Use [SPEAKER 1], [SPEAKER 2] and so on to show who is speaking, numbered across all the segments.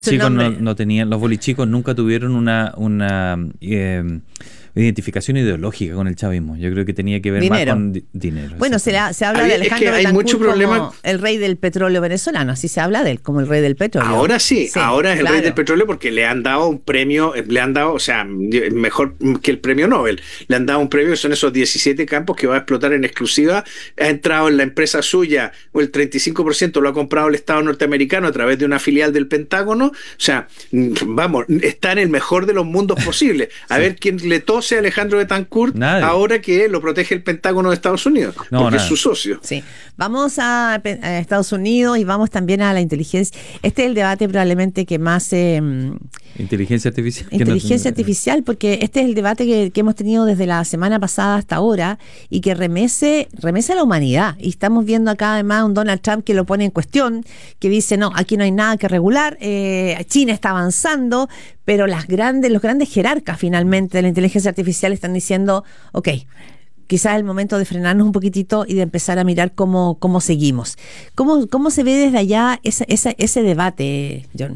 [SPEAKER 1] chicos no tenían, los bolichicos nunca tuvieron una identificación ideológica con el chavismo. Yo creo que tenía que ver
[SPEAKER 2] dinero.
[SPEAKER 1] más con dinero.
[SPEAKER 2] Bueno, se habla de Alejandro Betancourt como el rey del petróleo venezolano, así se habla de él, como el rey del petróleo.
[SPEAKER 3] Ahora sí, ahora es el rey del petróleo porque le han dado un premio, o sea, mejor que el premio Nobel, le han dado un premio que son esos 17 campos que va a explotar en exclusiva. Ha entrado en la empresa suya, o el 35% lo ha comprado el Estado norteamericano a través de una filial del Pentágono. O sea, vamos, está en el mejor de los mundos posibles. A ver quién le tose a Alejandro Betancourt ahora que lo protege el Pentágono de Estados Unidos, porque es su socio.
[SPEAKER 2] Sí. Vamos a Estados Unidos y vamos también a la inteligencia. Este es el debate probablemente que más...
[SPEAKER 1] Inteligencia artificial.
[SPEAKER 2] Inteligencia artificial, porque este es el debate que hemos tenido desde la semana pasada hasta ahora y que remece a la humanidad. Y estamos viendo acá además un Donald Trump que lo pone en cuestión, que dice, no, aquí no hay nada que regular, China está avanzando, pero los grandes jerarcas finalmente de la inteligencia artificial están diciendo, ok, quizás es el momento de frenarnos un poquitito y de empezar a mirar cómo seguimos. ¿Cómo se ve desde allá ese debate, John?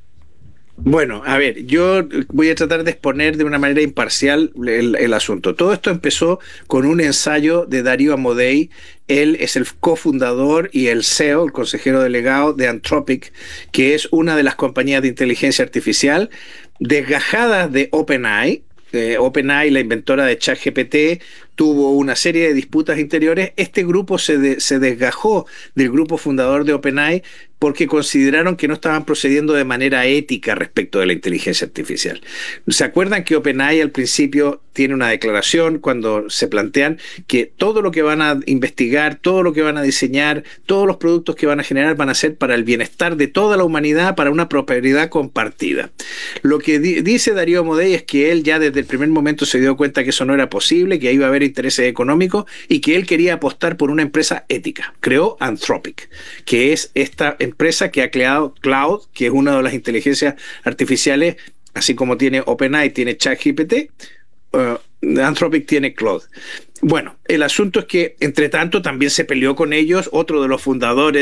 [SPEAKER 3] Bueno, a ver, yo voy a tratar de exponer de una manera imparcial el asunto. Todo esto empezó con un ensayo de Darío Amodei. Él es el cofundador y el CEO, el consejero delegado de Anthropic, que es una de las compañías de inteligencia artificial desgajadas de OpenAI. OpenAI, la inventora de ChatGPT, tuvo una serie de disputas interiores. Este grupo se desgajó del grupo fundador de OpenAI porque consideraron que no estaban procediendo de manera ética respecto de la inteligencia artificial. ¿Se acuerdan que OpenAI al principio tiene una declaración cuando se plantean que todo lo que van a investigar, todo lo que van a diseñar, todos los productos que van a generar van a ser para el bienestar de toda la humanidad, para una prosperidad compartida? Lo que dice Darío Amodei es que él ya desde el primer momento se dio cuenta que eso no era posible, que ahí iba a haber intereses económicos y que él quería apostar por una empresa ética. Creó Anthropic, que es esta empresa que ha creado Cloud, que es una de las inteligencias artificiales, así como tiene OpenAI, tiene ChatGPT, Anthropic tiene Cloud. Bueno, el asunto es que, entre tanto, también se peleó con ellos otro de los fundadores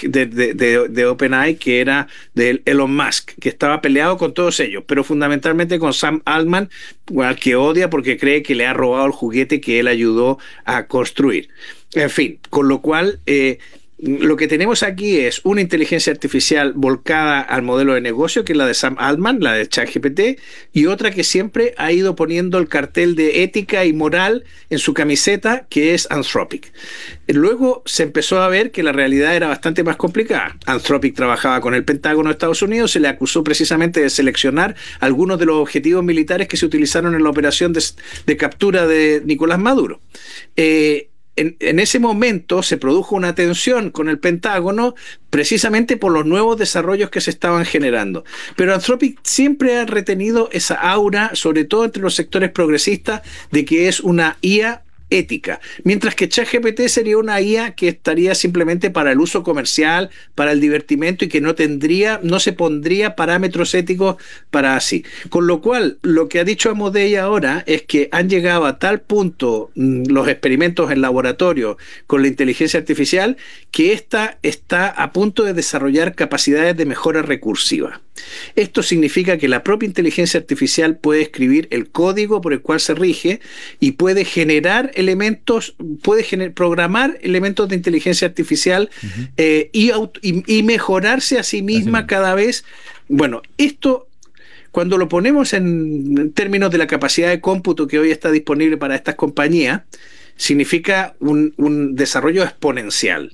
[SPEAKER 3] de OpenAI, que era de Elon Musk, que estaba peleado con todos ellos, pero fundamentalmente con Sam Altman, al que odia porque cree que le ha robado el juguete que él ayudó a construir. En fin, con lo cual... lo que tenemos aquí es una inteligencia artificial volcada al modelo de negocio, que es la de Sam Altman, la de ChatGPT, y otra que siempre ha ido poniendo el cartel de ética y moral en su camiseta, que es Anthropic. Luego se empezó a ver que la realidad era bastante más complicada. Anthropic trabajaba con el Pentágono de Estados Unidos, se le acusó precisamente de seleccionar algunos de los objetivos militares que se utilizaron en la operación de captura de Nicolás Maduro. En ese momento se produjo una tensión con el Pentágono precisamente por los nuevos desarrollos que se estaban generando. Pero Anthropic siempre ha retenido esa aura, sobre todo entre los sectores progresistas, de que es una IA ética, mientras que ChatGPT sería una IA que estaría simplemente para el uso comercial, para el divertimento y que no se pondría parámetros éticos para así. Con lo cual, lo que ha dicho Amodei ahora es que han llegado a tal punto los experimentos en laboratorio con la inteligencia artificial que ésta está a punto de desarrollar capacidades de mejora recursiva. Esto significa que la propia inteligencia artificial puede escribir el código por el cual se rige y puede generar elementos, programar elementos de inteligencia artificial y mejorarse a sí misma cada vez. Bueno, esto, cuando lo ponemos en términos de la capacidad de cómputo que hoy está disponible para estas compañías, significa un desarrollo exponencial.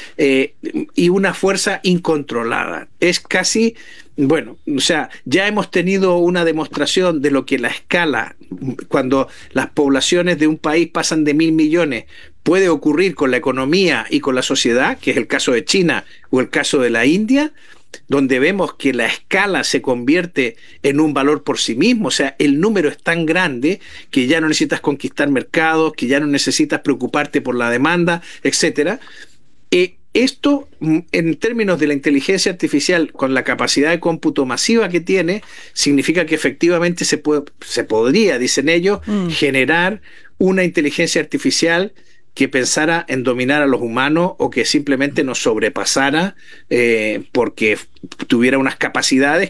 [SPEAKER 3] Y una fuerza incontrolada. Es casi, bueno, o sea, ya hemos tenido una demostración de lo que la escala, cuando las poblaciones de un país pasan de 1.000 millones, puede ocurrir con la economía y con la sociedad, que es el caso de China o el caso de la India, donde vemos que la escala se convierte en un valor por sí mismo. O sea, el número es tan grande que ya no necesitas conquistar mercados, que ya no necesitas preocuparte por la demanda, etcétera. Esto, en términos de la inteligencia artificial, con la capacidad de cómputo masiva que tiene, significa que efectivamente se podría, dicen ellos, generar una inteligencia artificial que pensara en dominar a los humanos o que simplemente nos sobrepasara porque tuviera unas capacidades